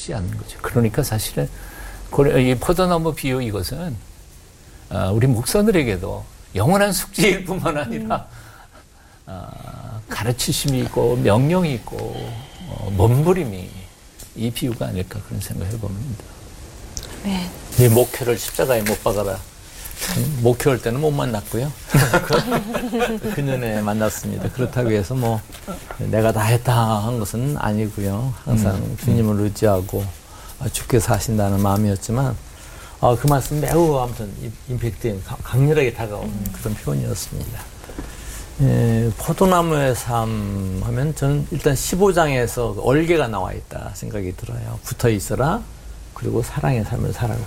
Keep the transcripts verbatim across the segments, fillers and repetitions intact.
있지 않는 거죠. 그러니까 사실은 이 포도나무 비유 이것은 우리 목사들에게도 영원한 숙제일 뿐만 아니라 가르치심이 있고 명령이 있고 몸부림이 이 비유가 아닐까 그런 생각을 해봅니다. 네. 네 목표를 십자가에 못 박아라. 목표할 때는 못 만났고요. 그년에 만났습니다. 그렇다고 해서 뭐 내가 다 했다 한 것은 아니고요. 항상 음, 주님을 의지하고 주께서 하신다는 마음이었지만 어, 그 말씀 매우 아무튼 임팩트인 강렬하게 다가온 음. 그런 표현이었습니다. 예, 포도나무의 삶 하면 저는 일단 십오 장에서 얼개가 나와 있다 생각이 들어요. 붙어 있어라. 그리고 사랑의 삶을 살아라.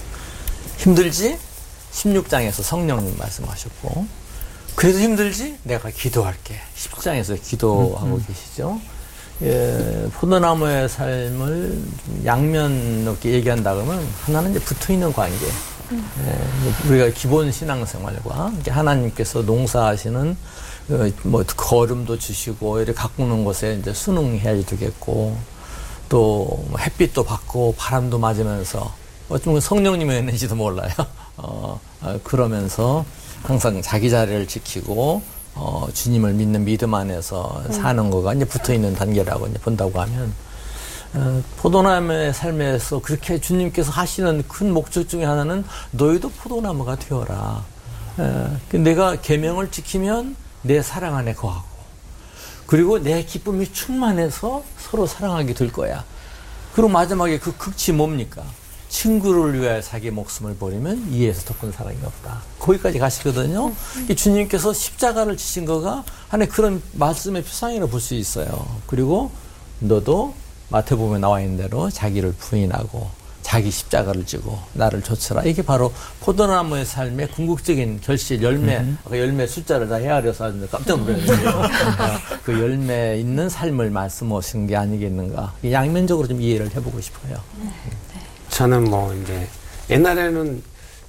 힘들지? 십육 장에서 성령님 말씀하셨고, 그래도 힘들지? 내가 기도할게. 십칠 장에서 기도하고 음, 음. 계시죠. 예, 포도나무의 삶을 양면 높게 얘기한다 그러면 하나는 이제 붙어 있는 관계. 음. 예, 우리가 기본 신앙생활과 하나님께서 농사하시는 뭐 거름도 주시고 이렇게 가꾸는 곳에 이제 순응해야 되겠고, 또 햇빛도 받고 바람도 맞으면서 어쩌면 성령님이었는지도 몰라요. 어, 어, 그러면서 항상 자기 자리를 지키고 어, 주님을 믿는 믿음 안에서 음. 사는 거가 이제 붙어 있는 단계라고 이제 본다고 하면 어, 포도나무의 삶에서 그렇게 주님께서 하시는 큰 목적 중에 하나는 너희도 포도나무가 되어라. 에, 내가 계명을 지키면 내 사랑 안에 거하고 그리고 내 기쁨이 충만해서 서로 사랑하게 될 거야. 그리고 마지막에 그 극치 뭡니까? 친구를 위하여 자기 목숨을 버리면 이에서 더 큰 사랑이 없다. 거기까지 가시거든요. 이 주님께서 십자가를 지신 거가 하나의 그런 말씀의 표상이라고 볼 수 있어요. 그리고 너도 마태복음에 나와 있는 대로 자기를 부인하고 자기 십자가를 지고 나를 좇으라. 이게 바로 포도나무의 삶의 궁극적인 결실, 열매. 음. 아까 열매 숫자를 다 헤아려서 깜짝 놀랐는데요. 그 열매 있는 삶을 말씀하신 게 아니겠는가. 양면적으로 좀 이해를 해보고 싶어요. 네. 저는 뭐 이제 옛날에는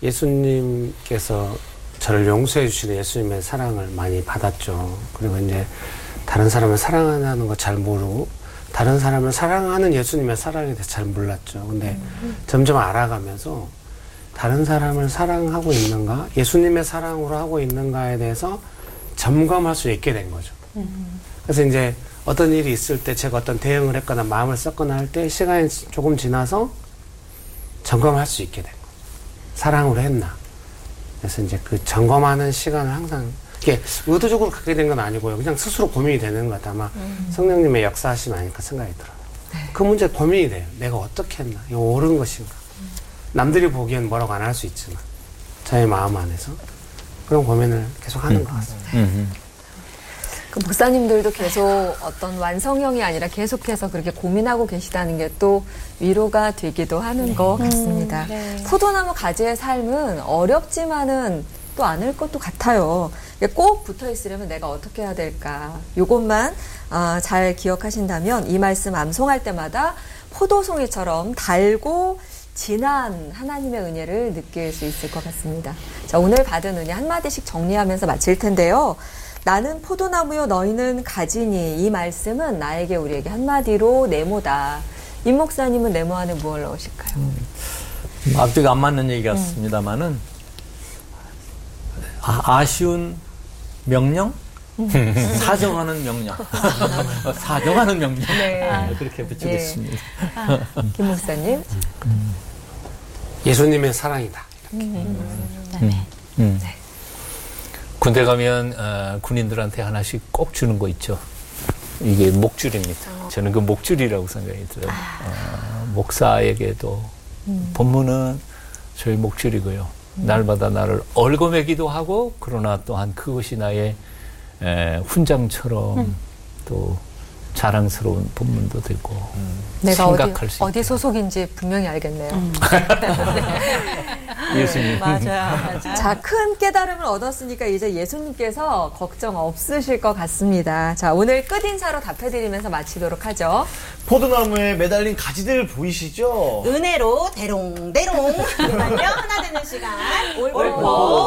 예수님께서 저를 용서해 주시는 예수님의 사랑을 많이 받았죠. 그리고 이제 다른 사람을 사랑하는 거 잘 모르고 다른 사람을 사랑하는 예수님의 사랑에 대해서 잘 몰랐죠. 근데 음. 점점 알아가면서 다른 사람을 사랑하고 있는가, 예수님의 사랑으로 하고 있는가에 대해서 점검할 수 있게 된 거죠. 음. 그래서 이제 어떤 일이 있을 때 제가 어떤 대응을 했거나 마음을 썼거나 할 때 시간이 조금 지나서 점검할 수 있게 된 거예요. 사랑으로 했나. 그래서 이제 그 점검하는 시간을 항상, 이게 의도적으로 갖게 된 건 아니고요. 그냥 스스로 고민이 되는 것 같아요. 아마 음. 성령님의 역사하심 아닐까 생각이 들어요. 네. 그 문제 고민이 돼요. 내가 어떻게 했나. 이거 옳은 것인가. 음. 남들이 보기엔 뭐라고 안 할 수 있지만, 저의 마음 안에서. 그런 고민을 계속 하는 음. 것 같습니다. 음. 음. 그 목사님들도 계속 어떤 완성형이 아니라 계속해서 그렇게 고민하고 계시다는 게 또 위로가 되기도 하는 네. 것 같습니다. 음, 네. 포도나무 가지의 삶은 어렵지만은 또 않을 것도 같아요. 꼭 붙어 있으려면 내가 어떻게 해야 될까. 이것만 어, 잘 기억하신다면 이 말씀 암송할 때마다 포도송이처럼 달고 진한 하나님의 은혜를 느낄 수 있을 것 같습니다. 자, 오늘 받은 은혜 한마디씩 정리하면서 마칠 텐데요. 나는 포도나무요 너희는 가지니. 이 말씀은 나에게 우리에게 한마디로 네모다. 임 목사님은 네모 안에 무엇을 넣으실까요? 음, 앞뒤가 안 맞는 얘기 같습니다만은 음. 아, 아쉬운 명령? 음. 사정하는 명령. 사정하는 명령. 네. 아, 그렇게 붙이겠습니다. 네. 아, 김 목사님. 음. 예수님의 사랑이다. 이렇게. 음. 음. 네. 음. 네. 군대 가면 어, 군인들한테 하나씩 꼭 주는 거 있죠. 이게 목줄입니다. 어. 저는 그 목줄이라고 생각이 들어요. 아. 어, 목사에게도 음. 본문은 저희 목줄이고요. 음. 날마다 나를 얽어매기도 하고 그러나 또한 그것이 나의 에, 훈장처럼 음. 또 자랑스러운 본문도 되고 음. 내가 어디, 수 어디 소속인지 분명히 알겠네요. 음. 예수님. 맞아요. 맞아요. 자, 큰 깨달음을 얻었으니까 이제 예수님께서 걱정 없으실 것 같습니다. 자, 오늘 끝인사로 답해드리면서 마치도록 하죠. 포도나무에 매달린 가지들 보이시죠? 은혜로 대롱대롱. 정말요 하나 되는 시간. 올보.